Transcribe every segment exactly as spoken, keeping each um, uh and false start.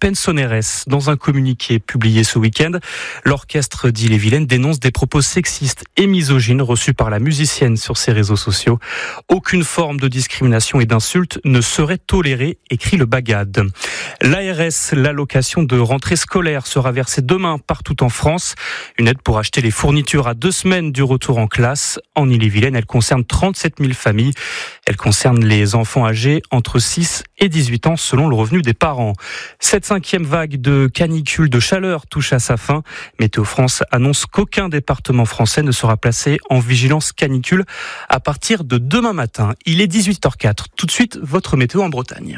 Pensoneres. Dans un communiqué publié ce week-end, l'orchestre d'Ille-et-Vilaine dénonce des propos sexistes et misogynes reçus par la musicienne sur ses réseaux sociaux. Aucune forme de discrimination et d'insulte ne serait tolérée, écrit le Bagad. L'A R S, l'allocation de rentrée scolaire, sera versée demain partout en France. Une aide pour acheter les fournitures à deux semaines du retour en classe. En Ille-et-Vilaine, elle concerne trente-sept mille familles. Elle concerne les enfants âgés entre six et dix-huit ans selon le revenu des parents. Cette cinquième vague de canicule de chaleur touche à sa fin. Météo France annonce qu'aucun département français ne sera placé en vigilance canicule à partir de demain matin. Il est dix-huit heures quatre. Tout de suite, votre météo en Bretagne.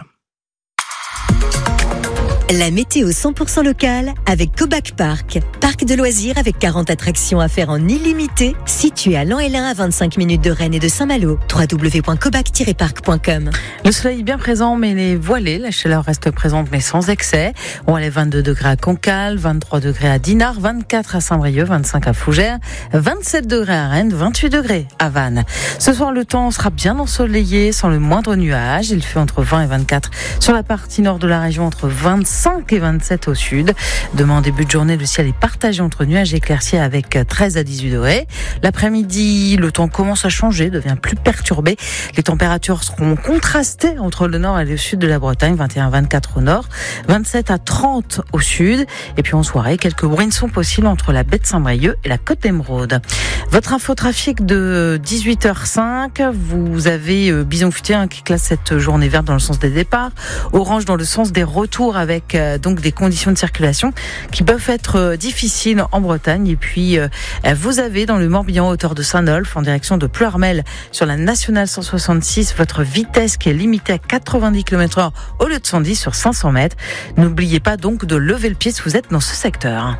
La météo cent pour cent locale avec Cobac Park. Parc de loisirs avec quarante attractions à faire en illimité, situé à Lan-Hélin à vingt-cinq minutes de Rennes et de Saint-Malo. w w w point cobac tiret parc point com. Le soleil bien présent mais les voilés, la chaleur reste présente mais sans excès. On a les vingt-deux degrés à Cancale, vingt-trois degrés à Dinard, vingt-quatre à Saint-Brieuc, vingt-cinq à Fougères, vingt-sept degrés à Rennes, vingt-huit degrés à Vannes. Ce soir, le temps sera bien ensoleillé sans le moindre nuage. Il fait entre vingt et vingt-quatre sur la partie nord de la région, entre vingt-cinq et vingt-sept au sud. Demain, en début de journée, le ciel est partagé entre nuages et éclaircies avec treize à dix-huit degrés. L'après-midi, le temps commence à changer, devient plus perturbé. Les températures seront contrastées entre le nord et le sud de la Bretagne, vingt et un à vingt-quatre au nord, vingt-sept à trente au sud. Et puis en soirée, quelques bruines sont possibles entre la baie de Saint-Brieuc et la côte d'Émeraude. Votre infotrafic de dix-huit heures cinq, vous avez euh, Bison Futé hein, qui classe cette journée verte dans le sens des départs, orange dans le sens des retours avec euh, donc des conditions de circulation qui peuvent être euh, difficiles en Bretagne. Et puis euh, vous avez dans le Morbihan, hauteur de Saint-Nolf, en direction de Pleurmel sur la nationale cent soixante-six, votre vitesse qui est limitée à quatre-vingt-dix kilomètres heure au lieu de cent dix sur cinq cents mètres. N'oubliez pas donc de lever le pied si vous êtes dans ce secteur.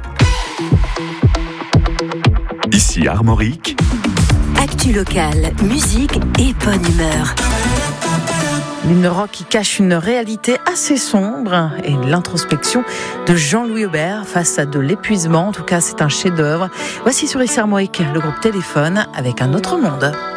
Ici Armorique. Actu locale, musique et bonne humeur. Une rock qui cache une réalité assez sombre et l'introspection de Jean-Louis Aubert face à de l'épuisement. En tout cas, c'est un chef-d'œuvre. Voici sur Ici Armorique le groupe Téléphone avec Un autre monde.